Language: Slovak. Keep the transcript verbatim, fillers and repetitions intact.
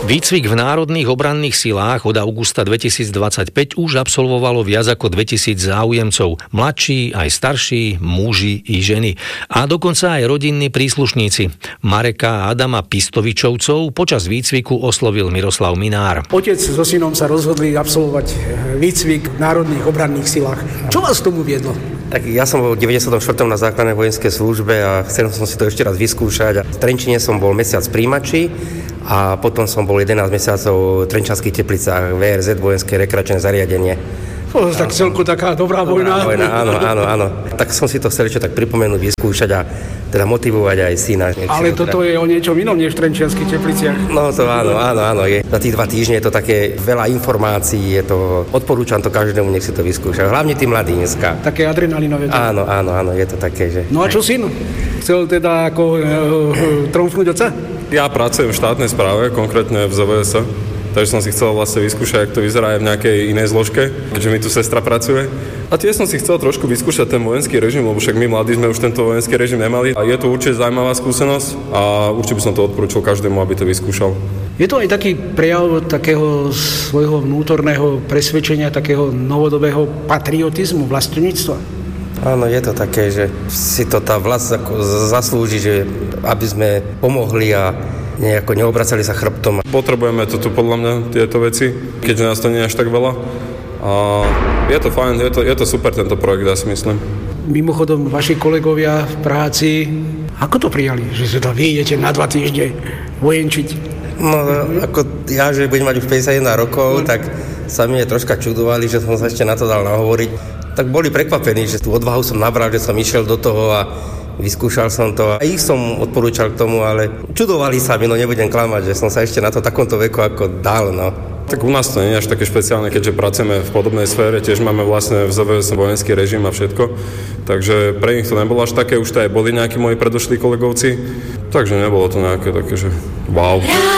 Výcvik v národných obranných silách od augusta dvetisícdvadsaťpäť už absolvovalo viac ako dvetisíc záujemcov. Mladší, aj starší, muži i ženy. A dokonca aj rodinní príslušníci. Mareka a Adama Pistovičovcov počas výcviku oslovil Miroslav Minár. Otec so synom sa rozhodli absolvovať výcvik v národných obranných silách. Čo vás k tomu viedlo? Tak ja som bol v deväťdesiatom štvrtom na základnej vojenskej službe a chcel som si to ešte raz vyskúšať. V Trenčine som bol mesiac príjimači a potom som bol jedenásť mesiacov v Trenčanských Teplicách vé er zet, vojenské rekreačné zariadenie. Oh, tak celku taká dobrá vojna. Dobrá vojna, áno, áno, áno. Tak som si to chcel ešte tak pripomenúť, vyskúšať a teda motivovať aj syna. Ale toto teda... je o niečom inom než v Trenčianskych Tepliciach. No to áno, áno, áno. Je. Za tých dva týždne je to také veľa informácií, je to, odporúčam to každému, nech si to vyskúša. Hlavne tí mladí dneska. Také adrenalinové. Áno, áno, áno, je to také, že... No a čo syn? Chcel teda ako e, e, tromfnúť oca? Ja pracujem v štátnej správe, konkrétne v zet vé es. Takže som si chcel vlastne vyskúšať, ako to vyzerá aj v nejakej inej zložke, keďže mi tu sestra pracuje. A tiež som si chcel trošku vyskúšať ten vojenský režim, lebo však my mladí sme už tento vojenský režim nemali. A je to určite zaujímavá skúsenosť a určite by som to odporúčil každému, aby to vyskúšal. Je to aj taký prejav takého svojho vnútorného presvedčenia, takého novodobého patriotizmu, vlastenectva? Áno, je to také, že si to tá vlast zaslúži, že aby sme pomohli a nejako neobracali sa chrbtom. Potrebujeme to tu podľa mňa, tieto veci, keďže nás to nie je až tak veľa. A je to fajn, je to, je to super tento projekt, ja si myslím. Mimochodom, vaši kolegovia v práci, ako to prijali, že sa tam vy idete na dva týždne vojenčiť? No, ako ja, že budem mať už päťdesiatjeden rokov, no. Tak sa mi je troška čudovali, že som sa ešte na to dal nahovoriť. Tak boli prekvapení, že tú odvahu som nabral, že som išiel do toho a vyskúšal som to a ich som odporúčal k tomu, ale čudovali sa mi, no nebudem klamať, že som sa ešte na to takomto veku ako dal, no. Tak u nás to nie je až také špeciálne, keďže pracujeme v podobnej sfére, tiež máme vlastne v zet vé es vojenský režim a všetko, takže pre nich to nebolo až také, už to aj boli nejakí moji predošlí kolegovci, takže nebolo to nejaké také, že wow.